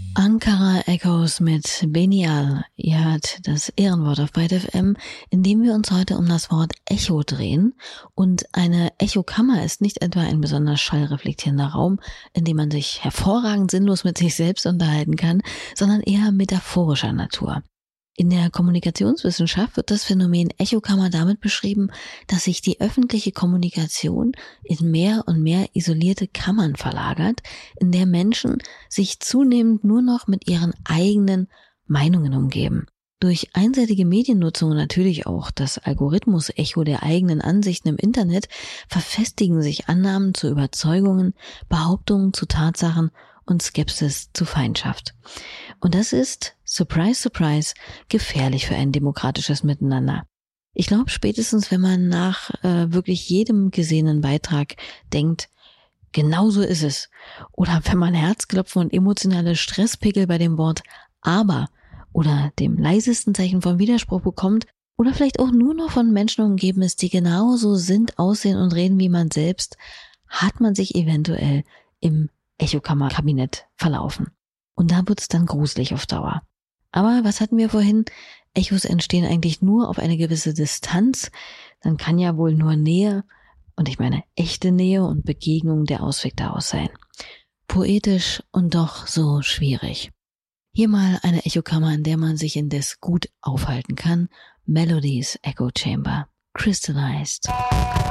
Ankara Echoes mit Benial. Ihr hört das Ehrenwort auf Byte FM, in dem wir uns heute um das Wort Echo drehen. Und eine Echokammer ist nicht etwa ein besonders schallreflektierender Raum, in dem man sich hervorragend sinnlos mit sich selbst unterhalten kann, sondern eher metaphorischer Natur. In der Kommunikationswissenschaft wird das Phänomen Echokammer damit beschrieben, dass sich die öffentliche Kommunikation in mehr und mehr isolierte Kammern verlagert, in der Menschen sich zunehmend nur noch mit ihren eigenen Meinungen umgeben. Durch einseitige Mediennutzung und natürlich auch das Algorithmus-Echo der eigenen Ansichten im Internet verfestigen sich Annahmen zu Überzeugungen, Behauptungen zu Tatsachen und Skepsis zu Feindschaft. Und das ist, surprise, surprise, gefährlich für ein demokratisches Miteinander. Ich glaube, spätestens wenn man nach wirklich jedem gesehenen Beitrag denkt, genau so ist es. Oder wenn man Herzklopfen und emotionale Stresspickel bei dem Wort aber oder dem leisesten Zeichen von Widerspruch bekommt oder vielleicht auch nur noch von Menschen umgeben ist, die genauso sind, aussehen und reden wie man selbst, hat man sich eventuell im Echokammer-Kabinett verlaufen. Und da wird es dann gruselig auf Dauer. Aber was hatten wir vorhin? Echos entstehen eigentlich nur auf eine gewisse Distanz. Dann kann ja wohl nur Nähe, und ich meine echte Nähe und Begegnung der Ausweg daraus sein. Poetisch und doch so schwierig. Hier mal eine Echokammer, in der man sich indes gut aufhalten kann. Melodies Echo Chamber. Crystallized.